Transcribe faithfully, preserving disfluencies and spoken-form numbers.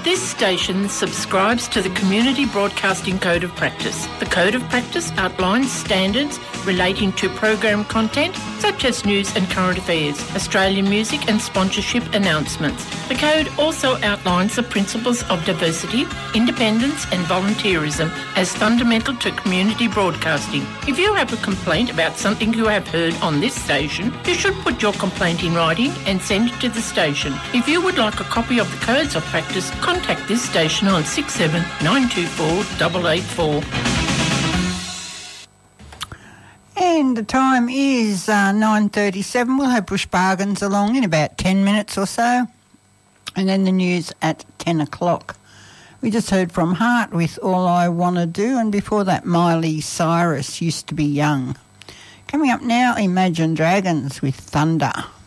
This station subscribes to the Community Broadcasting Code of Practice. The Code of Practice outlines standards relating to program content such as news and current affairs, Australian music and sponsorship announcements. The Code also outlines the principles of diversity, independence and volunteerism as fundamental to community broadcasting. If you have a complaint about something you have heard on this station, you should put your complaint in writing and send it to the station. If you would like a copy of the Codes of Practice, contact this station on six seven nine two four eight eight four. And the time is uh, nine thirty-seven. We'll have Bush Bargains along in about ten minutes or so. And then the news at ten o'clock. We just heard from Heart with All I Wanna Do, and before that Miley Cyrus, Used to Be Young. Coming up now, Imagine Dragons with Thunder.